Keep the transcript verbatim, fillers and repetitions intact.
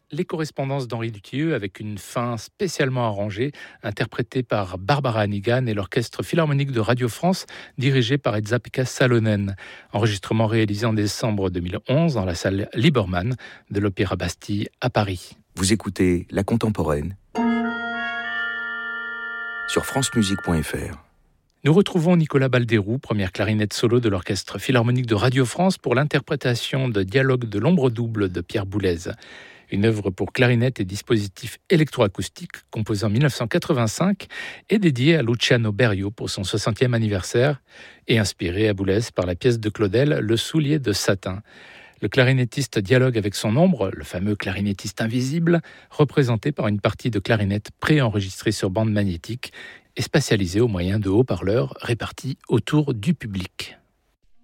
Les correspondances d'Henri Dutilleux avec une fin spécialement arrangée, interprétée par Barbara Hannigan et l'Orchestre Philharmonique de Radio France, dirigé par Esa-Pekka Salonen. Enregistrement réalisé en décembre deux mille onze dans la salle Liebermann de l'Opéra Bastille à Paris. Vous écoutez La Contemporaine sur francemusique point f r. Nous retrouvons Nicolas Balderoux, première clarinette solo de l'Orchestre Philharmonique de Radio France pour l'interprétation de Dialogue de l'ombre double de Pierre Boulez. Une œuvre pour clarinette et dispositif électroacoustique composée en dix-neuf cent quatre-vingt-cinq et dédiée à Luciano Berio pour son soixantième anniversaire et inspirée à Boulez par la pièce de Claudel Le soulier de satin. Le clarinettiste dialogue avec son ombre, le fameux clarinettiste invisible, représenté par une partie de clarinette préenregistrée sur bande magnétique et spatialisée au moyen de haut-parleurs répartis autour du public.